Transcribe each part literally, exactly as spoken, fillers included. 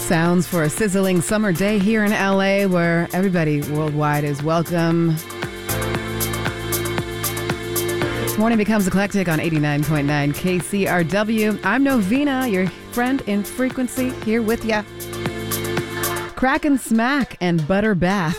Sounds for a sizzling summer day here in L A where everybody worldwide is welcome. This morning becomes eclectic on eighty-nine point nine K C R W. I'm Novena, your friend in frequency, here with ya. Crack and Smack and Butter Bath.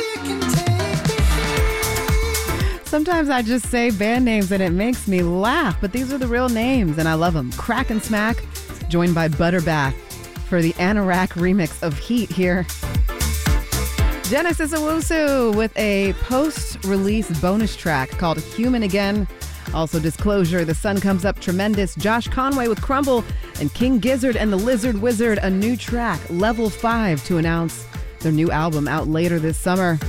Sometimes I just say band names and it makes me laugh, but these are the real names and I love them. Crack and Smack, joined by Butter Bath for the Anorak remix of Heat here. Genesis Owusu with a post-release bonus track called Human Again. Also Disclosure, The Sun Comes Up Tremendous, Josh Conway with Crumble, and King Gizzard and the Lizard Wizard, a new track, Level five, to announce their new album out later this summer.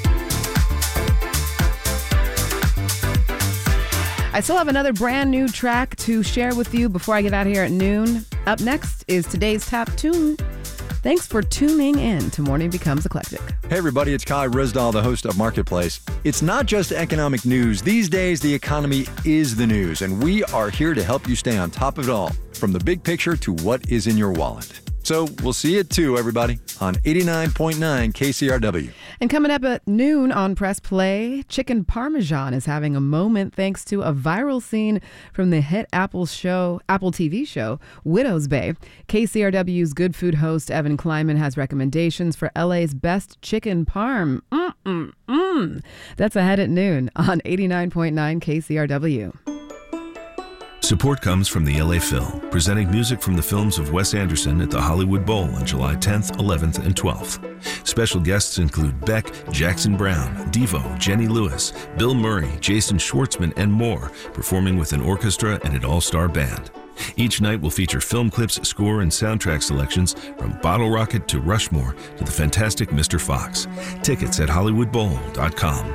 I still have another brand new track to share with you before I get out of here at noon. Up next is today's top tune. Thanks for tuning in to Morning Becomes Eclectic. Hey everybody, it's Kai Rizdal, the host of Marketplace. It's not just economic news. These days, the economy is the news, and we are here to help you stay on top of it all, from the big picture to what is in your wallet. So we'll see you at two, everybody, on eighty-nine point nine K C R W. And coming up at noon on Press Play, Chicken Parmesan is having a moment thanks to a viral scene from the hit Apple show, Apple T V show, Widow's Bay. K C R W's Good Food host Evan Kleiman has recommendations for L A's best chicken parm. Mm-mm-mm. That's ahead at noon on eighty-nine point nine K C R W. Support comes from the L A Phil, presenting music from the films of Wes Anderson at the Hollywood Bowl on July tenth, eleventh, and twelfth. Special guests include Beck, Jackson Brown, Devo, Jenny Lewis, Bill Murray, Jason Schwartzman, and more, performing with an orchestra and an all-star band. Each night will feature film clips, score, and soundtrack selections from Bottle Rocket to Rushmore to the fantastic Mister Fox. Tickets at hollywood bowl dot com.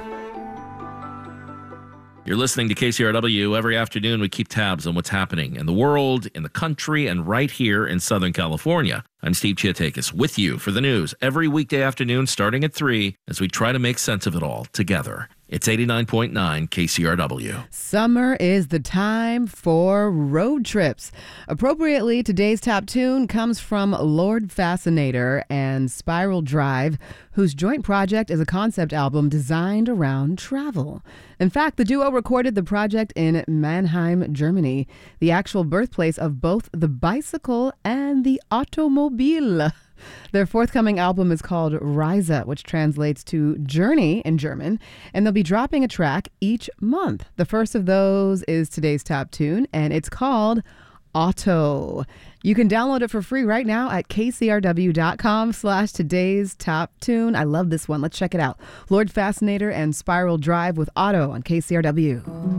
You're listening to K C R W. Every afternoon, we keep tabs on what's happening in the world, in the country, and right here in Southern California. I'm Steve Chiatakis with you for the news every weekday afternoon starting at three as we try to make sense of it all together. It's eighty-nine point nine K C R W. Summer is the time for road trips. Appropriately, today's top tune comes from Lord Fascinator and Spiral Drive, whose joint project is a concept album designed around travel. In fact, the duo recorded the project in Mannheim, Germany, the actual birthplace of both the bicycle and the automobile. Their forthcoming album is called Reise, which translates to journey in German, and they'll be dropping a track each month. The first of those is today's top tune, and it's called Auto. You can download it for free right now at kcrw.com slash today's top tune. I love this one. Let's check it out. Lord Fascinator and Spiral Drive with Auto on K C R W.